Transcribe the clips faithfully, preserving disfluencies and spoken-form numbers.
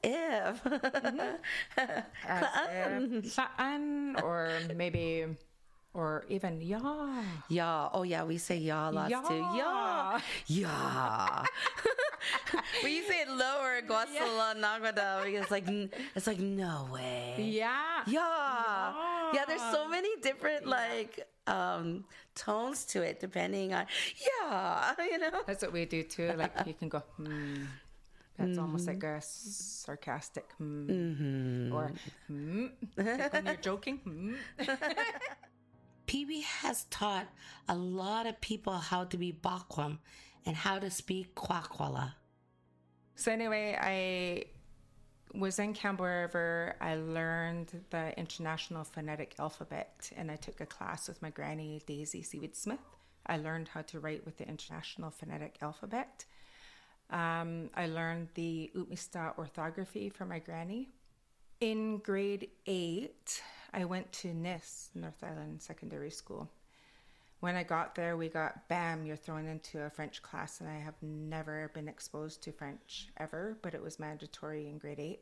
if. Mm-hmm. As if. Saan, or maybe, or even ya. Ya. Oh, yeah, we say ya lots Ya. too. Ya. Ya. When you say it lower, Guasala Nagada, it's like, it's like, no way. Yeah. Ya. Yeah. Yeah, there's so many different, like, um, tones to it, depending on, yeah, you know? That's what we do too. Like, you can go, hmm. That's mm-hmm. almost like a sarcastic hmm. Mm-hmm. Or hmm. Like when you're joking. Hmm. P B has taught a lot of people how to be Pakwam and how to speak Kwakwala. So anyway, I was in Campbell River. I learned the International Phonetic Alphabet, and I took a class with my granny, Daisy Seaweed Smith. I learned how to write with the International Phonetic Alphabet. Um, I learned the Utmista orthography from my granny. In grade eight, I went to N I S, North Island Secondary School. When I got there, we got, bam, you're thrown into a French class, and I have never been exposed to French ever, but it was mandatory in grade eight.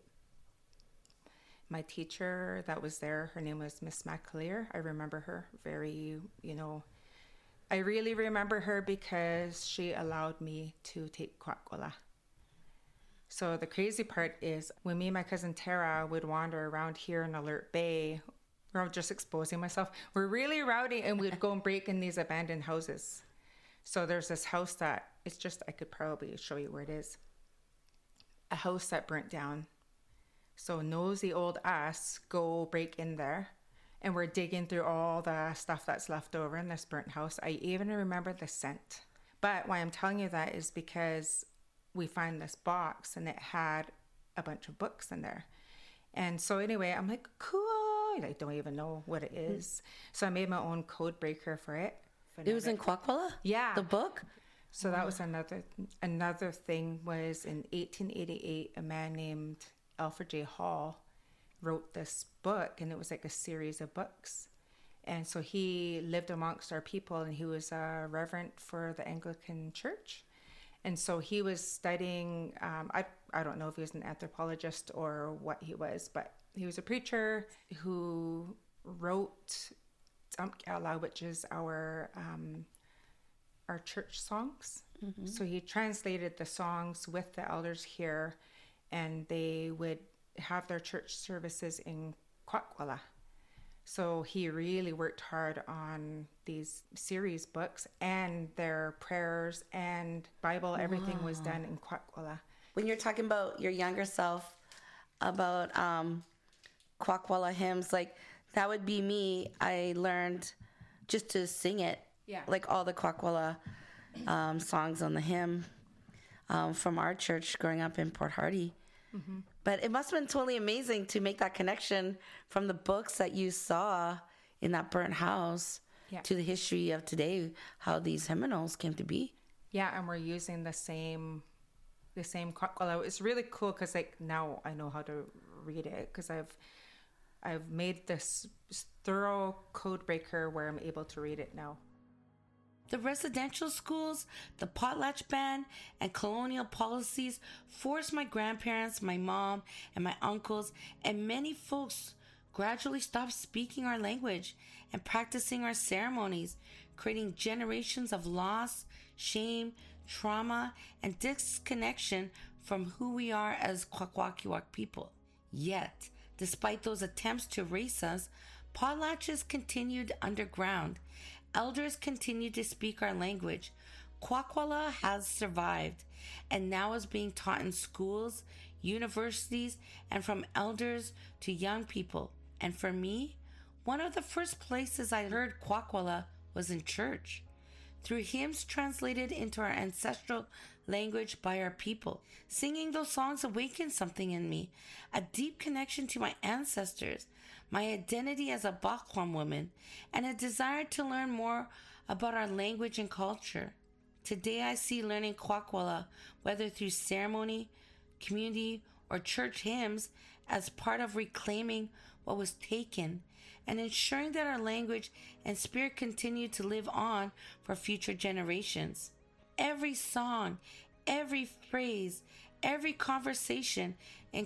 My teacher that was there, her name was Miss McAleer. I remember her very, you know, I really remember her because she allowed me to take Kwakwala. So the crazy part is when me and my cousin Tara would wander around here in Alert Bay, I'm just exposing myself. We're really rowdy, and we'd go and break in these abandoned houses. So there's this house that, it's just, I could probably show you where it is. A house that burnt down. So nosy old us go break in there, and we're digging through all the stuff that's left over in this burnt house. I even remember the scent. But why I'm telling you that is because we find this box, and it had a bunch of books in there. And so anyway, I'm like, cool. I don't even know what it is. So I made my own code breaker for it. It was in Kwakwala? Yeah. The book? So that was another another thing was in eighteen eighty-eight, a man named Alfred J. Hall wrote this book, and it was like a series of books. And so he lived amongst our people, and he was a reverend for the Anglican Church. And so he was studying, um, I, I don't know if he was an anthropologist or what he was, but he was a preacher who wrote Tsamkyala, which is our um, our church songs. Mm-hmm. So he translated the songs with the elders here, and they would have their church services in Kwakwala. So he really worked hard on these series books, and their prayers and Bible, everything wow. was done in Kwakwala. When you're talking about your younger self, about um, Kwakwala hymns, like that would be me. I learned just to sing it, yeah. like all the Kwakwala um, songs on the hymn um, from our church growing up in Port Hardy. Mm-hmm. But it must have been totally amazing to make that connection from the books that you saw in that burnt house yeah. to the history of today, how these hymnals came to be. Yeah, and we're using the same the same Kwakwala. It's really cool because like now I know how to read it because I've I've made this thorough code breaker where I'm able to read it now. The residential schools, the potlatch ban, and colonial policies forced my grandparents, my mom, and my uncles, and many folks gradually stopped speaking our language and practicing our ceremonies, creating generations of loss, shame, trauma, and disconnection from who we are as Kwakwakiwak people. Yet, despite those attempts to erase us, potlatches continued underground. Elders continued to speak our language. Kwakwala has survived and now is being taught in schools, universities, and from elders to young people. And for me, one of the first places I heard Kwakwala was in church, through hymns translated into our ancestral language by our people. Singing those songs awakened something in me, a deep connection to my ancestors, my identity as a Pakwam woman, and a desire to learn more about our language and culture. Today I see learning Kwakwala, whether through ceremony, community, or church hymns, as part of reclaiming what was taken and ensuring that our language and spirit continue to live on for future generations. Every song, every phrase, every conversation in